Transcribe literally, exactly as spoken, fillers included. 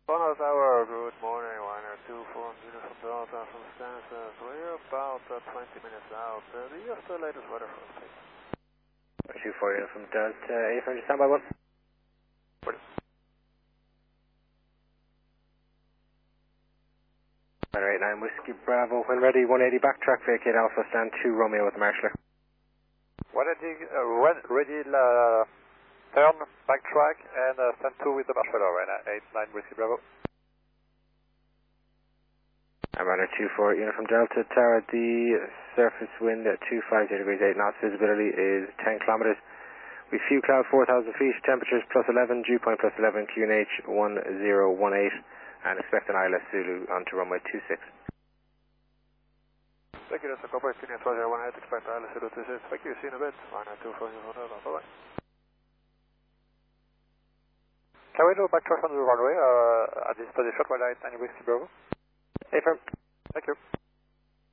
Bono Tower, good morning, Liner two four, beautiful Delta from Stansted. We're about uh, twenty minutes out. Uh, do you have the latest weather for us, please? two four from Delta, eight hundred, standby one. Runway eight nine, Whiskey Bravo, when ready, one eighty backtrack, vacate Alpha, stand two Romeo with Marshaller. When ready, uh, when ready uh, turn, backtrack, and uh, stand two with the Marshaller, right? eight nine Whiskey Bravo. I'm runner two four, unit from Delta Tower, the surface wind at two five zero degrees eight knots, visibility is ten kilometers. We few cloud four thousand feet, temperatures plus eleven, dew point plus eleven, Q N H one zero one eight, and expect an I L S Zulu onto runway two six. Thank you, that's a corporate Union two zero one eight, expect I L S Zulu two six. Thank you, see you in a bit. Liner two four, bye-bye. Can we do backtrack on the runway uh, at this position while I eight nine Whiskey Bravo? Hey, firm. Thank you.